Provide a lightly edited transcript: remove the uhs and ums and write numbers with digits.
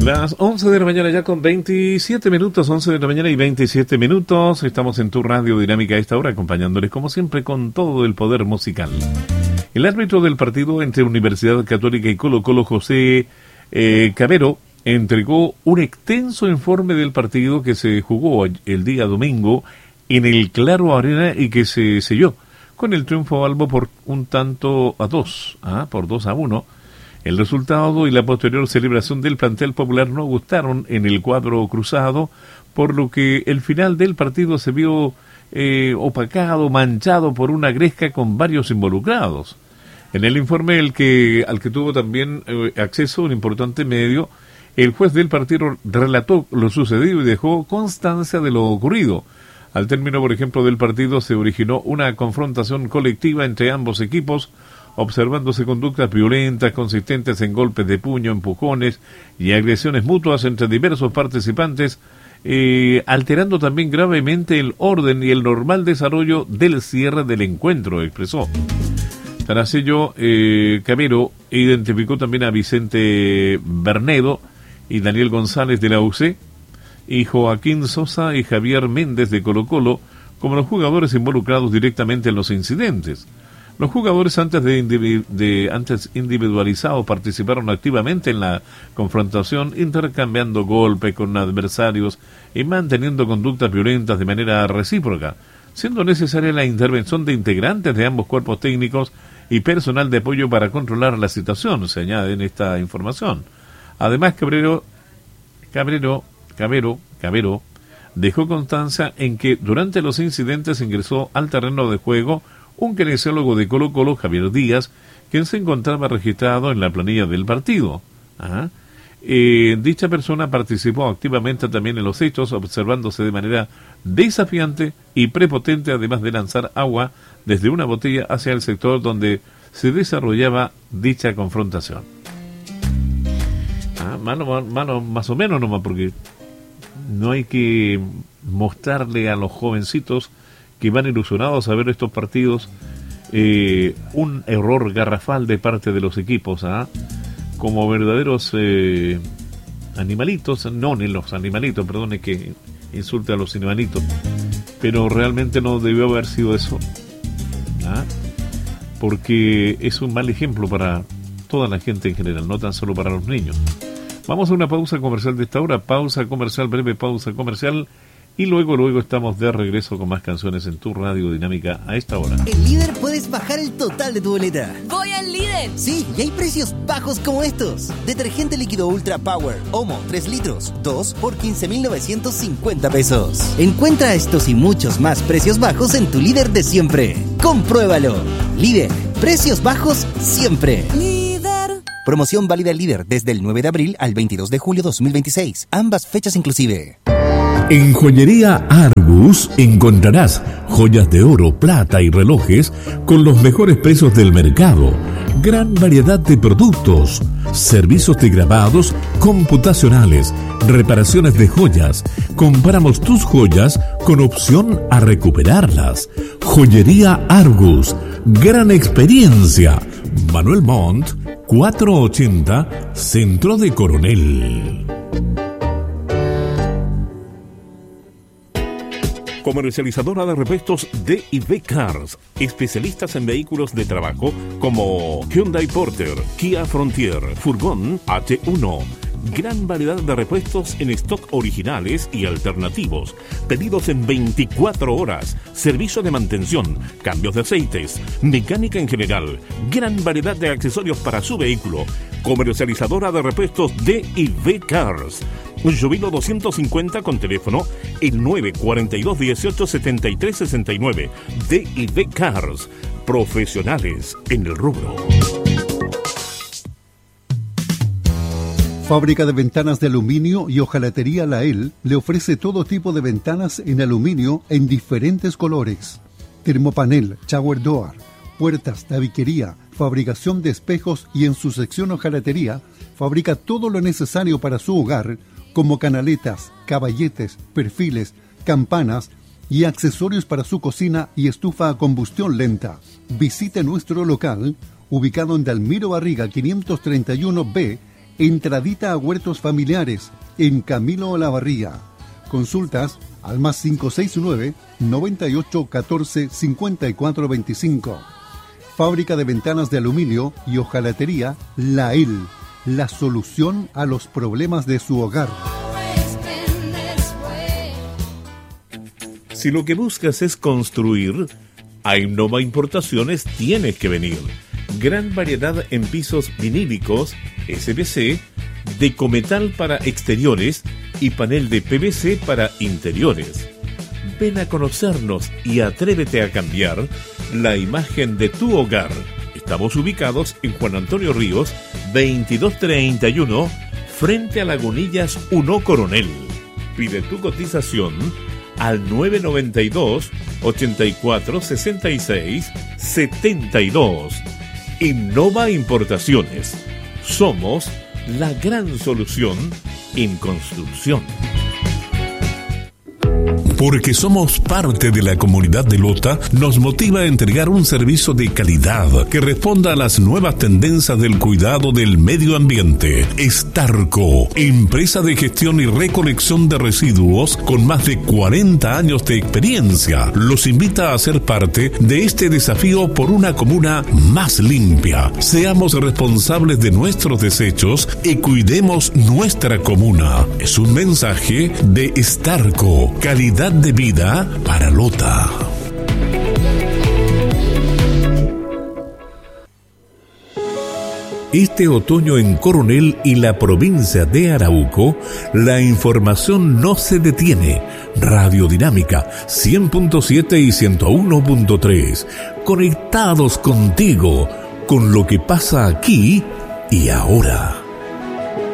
Las 11 de la mañana ya con 27 minutos, 11 de la mañana y 27 minutos. Estamos en tu radio dinámica a esta hora, acompañándoles como siempre con todo el poder musical. El árbitro del partido entre Universidad Católica y Colo-Colo, José Cabero, entregó un extenso informe del partido que se jugó el día domingo en el Claro Arena y que se selló con el triunfo albo por un tanto a dos, por 2-1. El resultado y la posterior celebración del plantel popular no gustaron en el cuadro cruzado, por lo que el final del partido se vio opacado, manchado por una gresca con varios involucrados. En el informe al que tuvo también acceso un importante medio, el juez del partido relató lo sucedido y dejó constancia de lo ocurrido. Al término, por ejemplo, del partido se originó una confrontación colectiva entre ambos equipos, observándose conductas violentas consistentes en golpes de puño, empujones y agresiones mutuas entre diversos participantes, alterando también gravemente el orden y el normal desarrollo del cierre del encuentro, expresó. Tras ello, Cabero identificó también a Vicente Bernedo y Daniel González de la UC, y Joaquín Sosa y Javier Méndez de Colo-Colo como los jugadores involucrados directamente en los incidentes. Los jugadores antes individualizados participaron activamente en la confrontación, intercambiando golpes con adversarios y manteniendo conductas violentas de manera recíproca, siendo necesaria la intervención de integrantes de ambos cuerpos técnicos y personal de apoyo para controlar la situación, se añade en esta información. Además, Cabero dejó constancia en que durante los incidentes ingresó al terreno de juego un kinesiólogo de Colo-Colo, Javier Díaz, quien se encontraba registrado en la planilla del partido. Dicha persona participó activamente también en los hechos, observándose de manera desafiante y prepotente, además de lanzar agua desde una botella hacia el sector donde se desarrollaba dicha confrontación. Mano, más o menos nomás, porque no hay que mostrarle a los jovencitos que van ilusionados a ver estos partidos un error garrafal de parte de los equipos, como verdaderos animalitos, no ni los animalitos, perdone que insulte a los animalitos, pero realmente no debió haber sido eso, porque es un mal ejemplo para toda la gente en general, no tan solo para los niños. Vamos a una pausa comercial de esta hora, breve pausa comercial, y luego estamos de regreso con más canciones en tu radio dinámica a esta hora. En Líder puedes bajar el total de tu boleta. ¡Voy al Líder! Sí, y hay precios bajos como estos. Detergente líquido Ultra Power, Omo, 3 litros, 2 por 15,950 pesos. Encuentra estos y muchos más precios bajos en tu Líder de siempre. ¡Compruébalo! Líder, precios bajos siempre. Líder. Promoción válida al Líder desde el 9 de abril al 22 de julio 2026. Ambas fechas inclusive. En Joyería Argus encontrarás joyas de oro, plata y relojes con los mejores precios del mercado, gran variedad de productos, servicios de grabados computacionales, reparaciones de joyas. Compramos tus joyas con opción a recuperarlas. Joyería Argus, gran experiencia. Manuel Montt, 480, Centro de Coronel. Comercializadora de repuestos D&V Cars, especialistas en vehículos de trabajo como Hyundai Porter, Kia Frontier, Furgón H1. Gran variedad de repuestos en stock originales y alternativos. Pedidos en 24 horas. Servicio de mantención, cambios de aceites, mecánica en general. Gran variedad de accesorios para su vehículo. Comercializadora de repuestos D&V Cars. Jovino 250 con teléfono el 942 18 73 69. D&V Cars, profesionales en el rubro. Fábrica de Ventanas de Aluminio y Hojalatería Lael le ofrece todo tipo de ventanas en aluminio en diferentes colores. Termopanel, shower door, puertas, tabiquería, fabricación de espejos y en su sección hojalatería fabrica todo lo necesario para su hogar, como canaletas, caballetes, perfiles, campanas y accesorios para su cocina y estufa a combustión lenta. Visite nuestro local, ubicado en Dalmiro Barriga 531B, entradita a Huertos Familiares, en Camilo Olavarría. Consultas al más 569-9814-5425. Fábrica de ventanas de aluminio y hojalatería Lael, la solución a los problemas de su hogar. Si lo que buscas es construir, a Innova Importaciones tienes que venir. Gran variedad en pisos vinílicos, SPC, de cometal para exteriores y panel de PVC para interiores. Ven a conocernos y atrévete a cambiar la imagen de tu hogar. Estamos ubicados en Juan Antonio Ríos, 2231, frente a Lagunillas 1 Coronel. Pide tu cotización al 992-8466-72. Innova Importaciones. Somos la gran solución en construcción. Porque somos parte de la comunidad de Lota, nos motiva a entregar un servicio de calidad que responda a las nuevas tendencias del cuidado del medio ambiente. Starco, empresa de gestión y recolección de residuos con más de 40 años de experiencia, los invita a ser parte de este desafío por una comuna más limpia. Seamos responsables de nuestros desechos y cuidemos nuestra comuna. Es un mensaje de Starco, calidad de vida para Lota. Este otoño en Coronel y la provincia de Arauco, la información no se detiene. Radio Dinámica 100.7 y 101.3. Conectados contigo, con lo que pasa aquí y ahora.